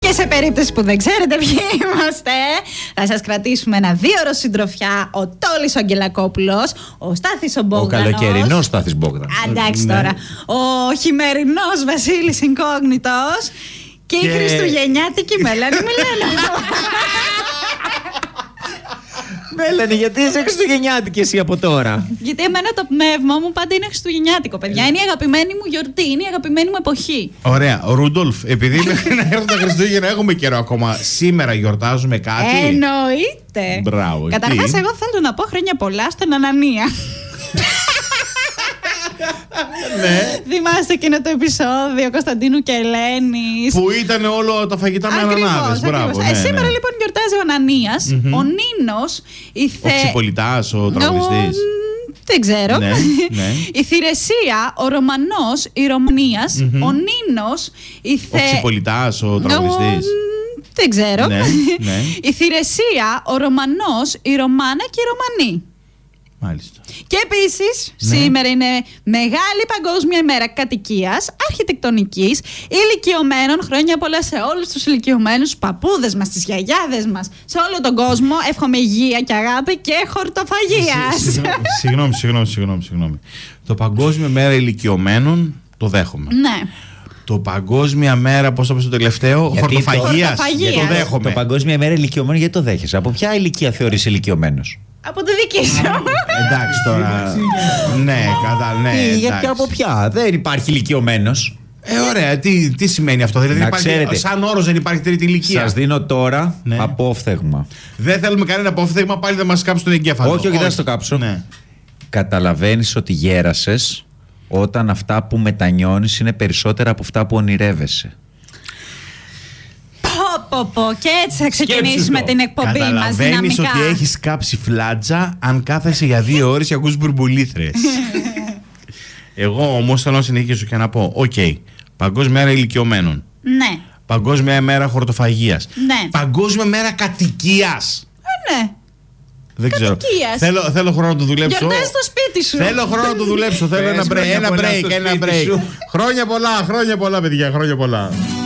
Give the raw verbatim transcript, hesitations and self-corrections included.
Και σε περίπτωση που δεν ξέρετε ποιοι είμαστε, θα σας κρατήσουμε ένα δύο ώρο συντροφιά. Ο Τόλης ο Αγγελακόπουλος, ο Στάθης ο Μπόγδανος. Ο καλοκαιρινός Στάθης Μπόγδανος. Εντάξει ναι. τώρα. Ο χειμερινός Βασίλης Ινκόγνητος. Και, και η χριστουγεννιάτικη Μελένη Μιλένα. Μέλανη, γιατί είσαι χριστουγεννιάτικη εσύ από τώρα? Γιατί εμένα το πνεύμα μου πάντα είναι χριστουγεννιάτικο, παιδιά. Είναι η αγαπημένη μου γιορτή, είναι η αγαπημένη μου εποχή. Ωραία. Ο Ρούντολφ, επειδή μέχρι να έρθουν τα Χριστούγεννα έχουμε καιρό ακόμα, σήμερα γιορτάζουμε κάτι? Εννοείται. Μπράβο. Καταρχάς, εγώ θέλω να πω χρόνια πολλά στον Ανανία. Ναι. Θυμάστε εκείνο το επεισόδιο Κωνσταντίνου και Ελένης που ήταν όλο τα φαγητά με ανανάδες. Μπράβο. Ναι, ε, σήμερα ναι. λοιπόν γιορτάζει ο Ανανίας, mm-hmm. ο Νίνος, η Θε... ο Ξυπολιτάς, ο τραγουδιστής. Ο... Δεν ξέρω. Ναι, ναι. Η Θηρεσία, ο Ρωμανός, η Ρωμανίας, mm-hmm. ο Νίνος, η Θε... ο Ξυπολιτάς, ο τραγουδιστής. Ο... Δεν ξέρω. Ναι, ναι. Η Θηρεσία, ο Ρωμανός, η Ρωμάνα και η Ρωμανή. Μάλιστα. Και επίσης, ναι. σήμερα είναι Μεγάλη Παγκόσμια ημέρα κατοικίας, αρχιτεκτονικής, ηλικιωμένων. Χρόνια πολλά σε όλους τους ηλικιωμένους, παππούδες μας, τις γιαγιάδες μας, σε όλο τον κόσμο. Εύχομαι υγεία και αγάπη και χορτοφαγίας. Συγγνώμη, συγγνώμη, συγγνώμη, συγγνώμη. Το Παγκόσμια Μέρα Ηλικιωμένων το δέχομαι. Ναι. Το Παγκόσμια Μέρα, πώς το πες το τελευταίο, χορτοφαγίας. Το, το δέχομαι. Το Παγκόσμια Μέρα Ηλικιωμένων, γιατί το δέχεσαι? Από ποια ηλικία θεωρείς ηλικιωμένος? Από τη δική σου. Εντάξει τώρα. Ναι, κατά, ναι. Γιατί από ποια? Δεν υπάρχει ηλικιωμένος. Ε, ωραία. Τι, τι σημαίνει αυτό? Δηλαδή, υπάρχει, ξέρετε, σαν όρος δεν υπάρχει τρίτη ηλικία. Σας δίνω τώρα ναι. απόφθεγμα. Δεν θέλουμε κανένα απόφθεγμα, πάλι θα μας κάψει τον εγκέφαλο. Όχι, όχι, δεν θα το κάψω. Ναι. Καταλαβαίνεις ότι γέρασες όταν αυτά που μετανιώνεις είναι περισσότερα από αυτά που ονειρεύεσαι. Πω, πω. Και έτσι θα ξεκινήσουμε την εκπομπή μας δυναμικά. Καταλαβαίνεις ότι έχεις κάψει φλάτζα αν κάθεσαι για δύο ώρες και ακούς μπουρμπουλήθρες. Εγώ όμως θέλω να συνεχίσω και να πω: Οκ, okay, Παγκόσμια Μέρα Ηλικιωμένων. Ναι. Παγκόσμια Μέρα Χορτοφαγίας. Ναι. Παγκόσμια Μέρα Κατοικίας. Ε, ναι. Δεν ξέρω. Θέλω, θέλω χρόνο να το δουλέψω. Γιορτάζεις στο σπίτι σου. Θέλω χρόνο να το δουλέψω. Θέλω ένα break, ένα break, ένα break. Χρόνια πολλά, χρόνια πολλά, παιδιά, χρόνια πολλά.